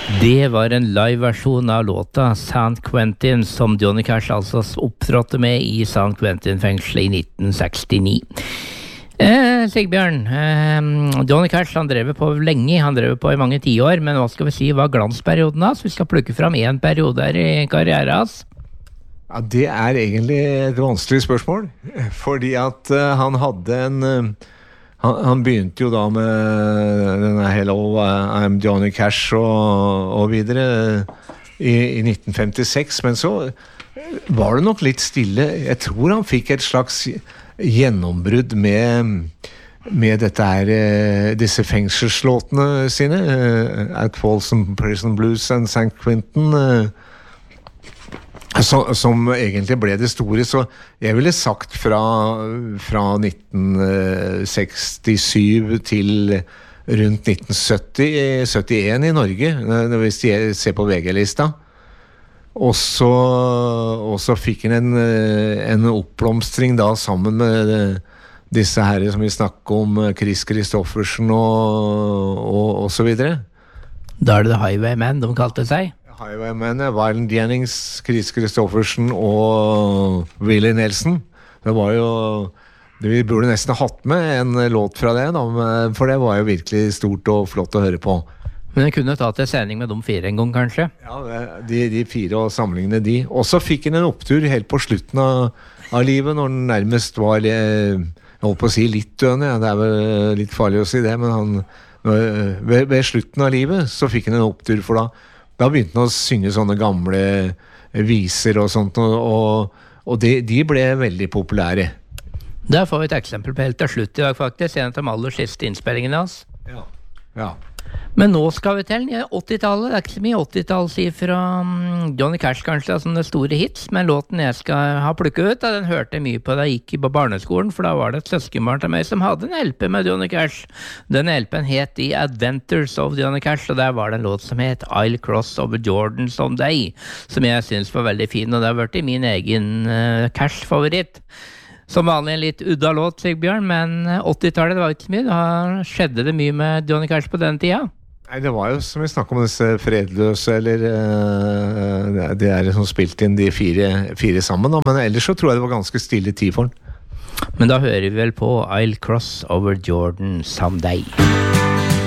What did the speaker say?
Det var en live-versjon av låta San Quentin, som Johnny Cash altså opptrådte med i San Quentin-fengselet i 1969. Sigbjørn, Johnny Cash han drev på lenge, han drev på i mange tiår, men hva skal vi si var glansperioden hans? Vi skal plukke fram en periode her i karrieren hans. Ja, det egentlig et vanskelig spørsmål, fordi at han hadde en... Han begynte jo da med denne Hello, I'm Johnny Cash og videre i 1956, men så var det nok litt stille. Jeg tror han fikk et slags gjennombrudd med dette her, disse fengselslåtene sine, At Folsom Prison Blues and St. Quentin, som egentlig ble det store, så jeg ville sagt fra 1967 til rundt 1970-71 i Norge, hvis de ser på VG-lista. Og så fikk han en oppblomstring da sammen med disse herre som vi snakker om, Chris Christoffersen og så videre. Da det The Highwaymen de kalte seg. Highwaymen, Waylon Jennings, Chris Christoffersen og Willie Nelson. Det var jo... Vi burde nesten hatt med en låt fra det, da, for det var jo virkelig stort og flott å høre på. Men jeg kunne tatt en sending med de fire en gang, kanskje? Ja, de fire og sammenligne de. Og så fikk han en opptur helt på slutten av livet, når han nærmest var, jeg holdt på å si litt døende, ja. Det vel litt farlig å si det, men ved slutten av livet så fikk han en opptur, for da begynte han å synge sånne gamle viser og sånt, og de ble veldig populære. Der får vi et eksempel på helt til slutt i dag, faktisk, en av de aller siste innspillingene hans. Ja. Men nå skal vi til 80-tallet. Det ikke så mye 80-tall si fra Johnny Cash kanskje, som det store hits, men låten jeg skal ha plukket ut, den hørte jeg mye på da jeg gikk på barneskolen, for da var det et søskenbarn til meg som hadde en LP med Johnny Cash. Den LPen het The Adventures of Johnny Cash, og der var det en låt som het I'll Cross Over Jordan Someday, som jeg synes var veldig fin, og det har vært i min egen Cash-favoritt. Som vanlig en litt udda låt, Sigbjørn, men 80-tallet det var ikke så mye. Da skjedde det mye med Johnny Cash på den tida. Nei, det var jo som vi snakket om disse fredløse, eller det som spilte inn de fire sammen, da. Men ellers så tror jeg det var ganske stille tid for den. Men da hører vi vel på I'll Cross Over Jordan Someday.